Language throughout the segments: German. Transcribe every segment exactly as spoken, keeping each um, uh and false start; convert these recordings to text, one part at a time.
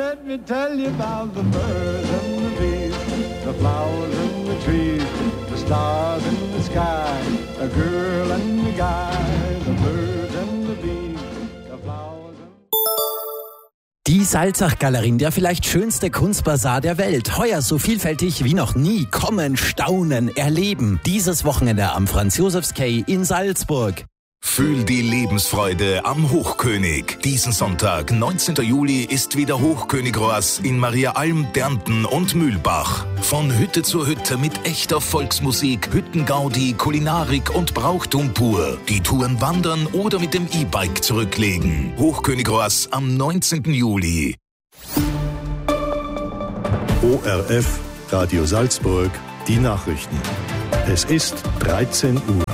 let me tell you about the birds and the bees, the flowers and the trees, the stars in the sky, a girl and a guy, the birds and the bees, the flowers and... Die Salzach-Galerie, der vielleicht schönste Kunstbasar der Welt. Heuer so vielfältig wie noch nie. Kommen, staunen, erleben. Dieses Wochenende am Franz-Josefs-Quai in Salzburg. Fühl die Lebensfreude am Hochkönig. Diesen Sonntag, neunzehnten Juli, ist wieder Hochkönigroas in Mariaalm, Dernten und Mühlbach. Von Hütte zu Hütte mit echter Volksmusik, Hüttengaudi, Kulinarik und Brauchtum pur. Die Touren wandern oder mit dem E-Bike zurücklegen. Hochkönigroas am neunzehnten Juli. O R F, Radio Salzburg, die Nachrichten. Es ist dreizehn Uhr.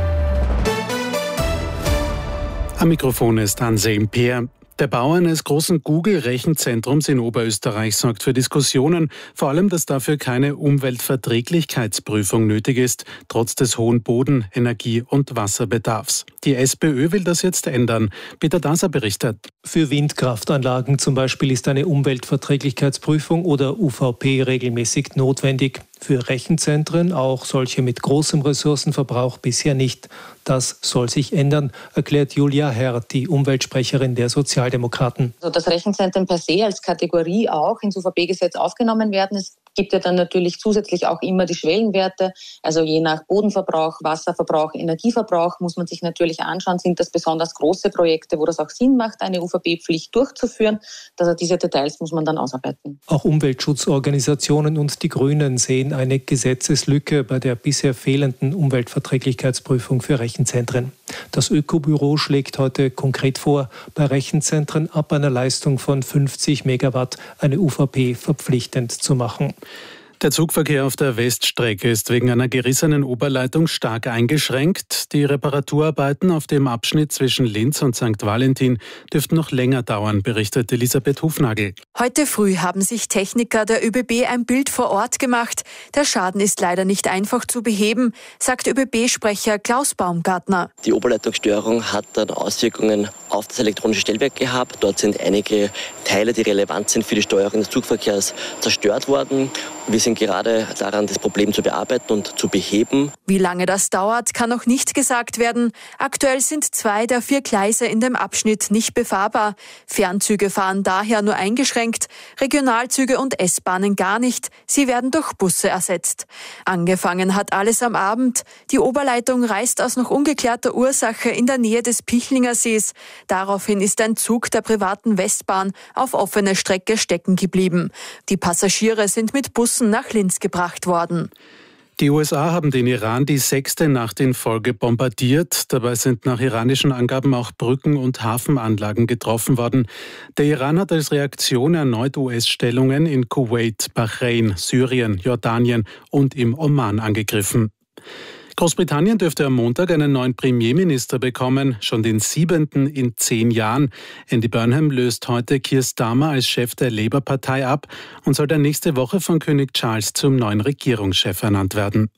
Am Mikrofon ist Hanse Imper. Der Bau eines großen Google-Rechenzentrums in Oberösterreich sorgt für Diskussionen, vor allem, dass dafür keine Umweltverträglichkeitsprüfung nötig ist, trotz des hohen Boden-, Energie- und Wasserbedarfs. Die SPÖ will das jetzt ändern. Peter Daser berichtet. Für Windkraftanlagen zum Beispiel ist eine Umweltverträglichkeitsprüfung oder U V P regelmäßig notwendig. Für Rechenzentren, auch solche mit großem Ressourcenverbrauch, bisher nicht. Das soll sich ändern, erklärt Julia Herr, die Umweltsprecherin der Sozialdemokraten. Also dass Rechenzentren per se als Kategorie auch ins U V P-Gesetz aufgenommen werden. Es gibt ja dann natürlich zusätzlich auch immer die Schwellenwerte. Also je nach Bodenverbrauch, Wasserverbrauch, Energieverbrauch muss man sich natürlich anschauen, sind das besonders große Projekte, wo das auch Sinn macht, eine U V P-Pflicht durchzuführen. Also diese Details muss man dann ausarbeiten. Auch Umweltschutzorganisationen und die Grünen sehen eine Gesetzeslücke bei der bisher fehlenden Umweltverträglichkeitsprüfung für Rechenzentren. Das Ökobüro schlägt heute konkret vor, bei Rechenzentren ab einer Leistung von fünfzig Megawatt eine U V P verpflichtend zu machen. Der Zugverkehr auf der Weststrecke ist wegen einer gerissenen Oberleitung stark eingeschränkt. Die Reparaturarbeiten auf dem Abschnitt zwischen Linz und Sankt Valentin dürften noch länger dauern, berichtet Elisabeth Hufnagel. Heute früh haben sich Techniker der ÖBB ein Bild vor Ort gemacht. Der Schaden ist leider nicht einfach zu beheben, sagt ÖBB-Sprecher Klaus Baumgartner. Die Oberleitungsstörung hat dann Auswirkungen auf das elektronische Stellwerk gehabt. Dort sind einige Teile, die relevant sind für die Steuerung des Zugverkehrs, zerstört worden. Wir sind gerade daran, das Problem zu bearbeiten und zu beheben. Wie lange das dauert, kann noch nicht gesagt werden. Aktuell sind zwei der vier Gleise in dem Abschnitt nicht befahrbar. Fernzüge fahren daher nur eingeschränkt, Regionalzüge und S-Bahnen gar nicht. Sie werden durch Busse ersetzt. Angefangen hat alles am Abend. Die Oberleitung reißt aus noch ungeklärter Ursache in der Nähe des Pichlinger Sees. Daraufhin ist ein Zug der privaten Westbahn auf offene Strecke stecken geblieben. Die Passagiere sind mit Bussen nach Linz gebracht worden. Die U S A haben den Iran die sechste Nacht in Folge bombardiert. Dabei sind nach iranischen Angaben auch Brücken und Hafenanlagen getroffen worden. Der Iran hat als Reaktion erneut U S-Stellungen in Kuwait, Bahrain, Syrien, Jordanien und im Oman angegriffen. Großbritannien dürfte am Montag einen neuen Premierminister bekommen, schon den siebenten in zehn Jahren. Andy Burnham löst heute Keir Starmer als Chef der Labour-Partei ab und soll dann nächste Woche von König Charles zum neuen Regierungschef ernannt werden.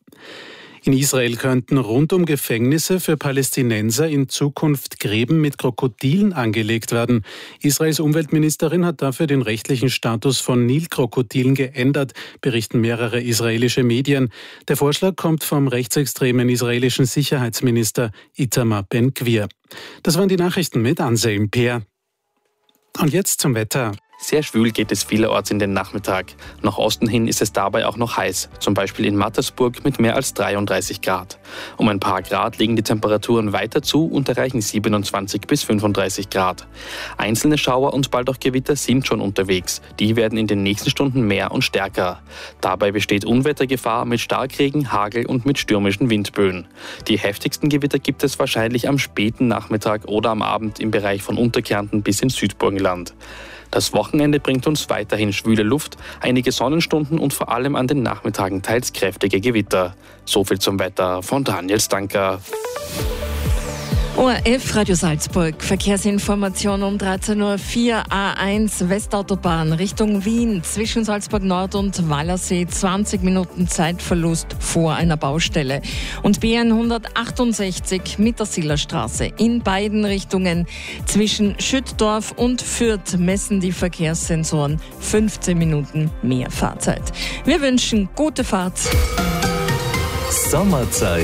In Israel könnten rund um Gefängnisse für Palästinenser in Zukunft Gräben mit Krokodilen angelegt werden. Israels Umweltministerin hat dafür den rechtlichen Status von Nilkrokodilen geändert, berichten mehrere israelische Medien. Der Vorschlag kommt vom rechtsextremen israelischen Sicherheitsminister Itamar Ben-Gvir. Das waren die Nachrichten mit Hanse Imper. Und jetzt zum Wetter. Sehr schwül geht es vielerorts in den Nachmittag. Nach Osten hin ist es dabei auch noch heiß, zum Beispiel in Mattersburg mit mehr als dreiunddreißig Grad. Um ein paar Grad legen die Temperaturen weiter zu und erreichen siebenundzwanzig bis fünfunddreißig Grad. Einzelne Schauer und bald auch Gewitter sind schon unterwegs. Die werden in den nächsten Stunden mehr und stärker. Dabei besteht Unwettergefahr mit Starkregen, Hagel und mit stürmischen Windböen. Die heftigsten Gewitter gibt es wahrscheinlich am späten Nachmittag oder am Abend im Bereich von Unterkärnten bis ins Südburgenland. Das Wochenende bringt uns weiterhin schwüle Luft, einige Sonnenstunden und vor allem an den Nachmittagen teils kräftige Gewitter. So viel zum Wetter von Daniel Stanker. O R F Radio Salzburg, Verkehrsinformation um dreizehn Uhr vier, A eins Westautobahn Richtung Wien zwischen Salzburg Nord und Wallersee, zwanzig Minuten Zeitverlust vor einer Baustelle. Und B N hundertachtundsechzig Mittersillerstraße in beiden Richtungen zwischen Schüttdorf und Fürth messen die Verkehrssensoren fünfzehn Minuten mehr Fahrzeit. Wir wünschen gute Fahrt. Sommerzeit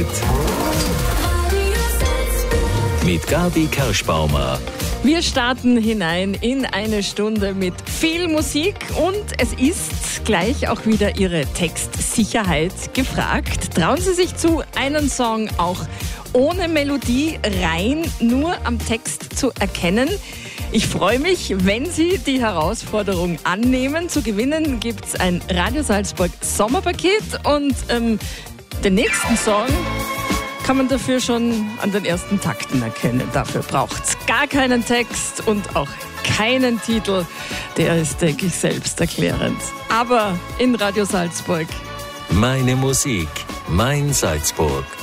mit Gabi Kerschbaumer. Wir starten hinein in eine Stunde mit viel Musik und es ist gleich auch wieder Ihre Textsicherheit gefragt. Trauen Sie sich zu, einen Song auch ohne Melodie rein nur am Text zu erkennen. Ich freue mich, wenn Sie die Herausforderung annehmen. Zu gewinnen gibt es ein Radio Salzburg Sommerpaket und ähm, den nächsten Song kann man dafür schon an den ersten Takten erkennen. Dafür braucht es gar keinen Text und auch keinen Titel. Der ist, denke ich, selbsterklärend. Aber in Radio Salzburg. Meine Musik, mein Salzburg.